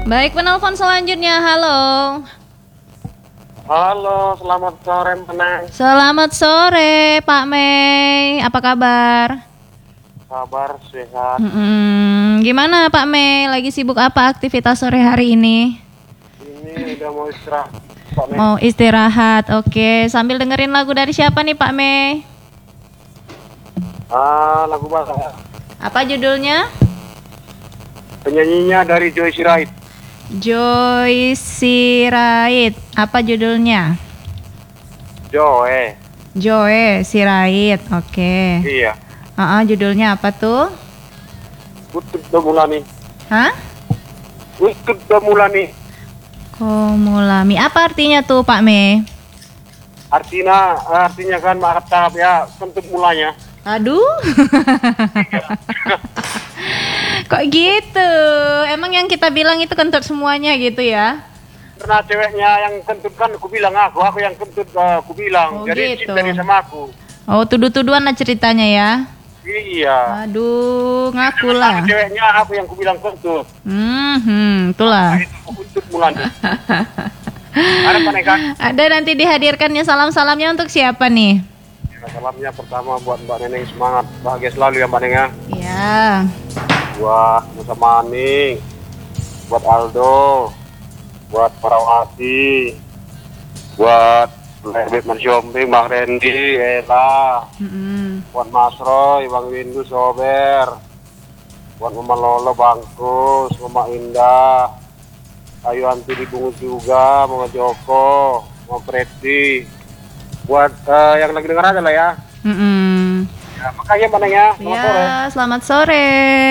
Baik, penelpon selanjutnya. Halo. Halo, selamat sore Meneng. Selamat sore Pak Mei. Apa kabar? Kabar sehat. Gimana Pak Mei? Lagi sibuk apa aktivitas sore hari ini? Ini udah mau istirahat, Pak Mei. Mau istirahat. Oke, sambil dengerin lagu dari siapa nih Pak Mei? Lagu bahasa. Apa judulnya? Penyanyinya dari Joy Sirait. Joy Sirait. Apa judulnya? Joy. Joy Sirait. Oke. Iya. Judulnya apa tuh? Utut Demulani. Hah? Utut Demulani. Komulami. Apa artinya tuh Pak Mei? Artinya kan maaf tahap ya, kentut mulanya. Aduh. Kok gitu? Emang yang kita bilang itu kentut semuanya gitu ya? Karena ceweknya yang kentut kan aku bilang aku yang kentut aku bilang. Oh, jadi gitu. cinta dia sama aku. Oh, tuduh-tuduhan lah ceritanya ya? Iya. Aduh, ngaku lah. Ceweknya aku yang aku bilang kentut. Itulah. Itu kentut mulanya. Ada apa nih Kak? Ada nanti dihadirkannya salam-salamnya untuk siapa nih? Salamnya pertama buat Mbak Neneng, semangat bahagia selalu ya Mbak Neneng ya. Ya. Buat Musa Maning, buat Aldo, buat Parawati, buat Lebet Mansiombing, Bang Randy, Ella, buat Mas Roy, Bang Windu, Sober, buat Mama Lolo, Bangkus, Mama Indah, Ayu Anti Dibungut juga, Mama Joko, Mama Preti, buat yang lagi dengar aja lah ya. Ya, makanya Mbak Neneng ya, selamat sore. Ya, selamat sore.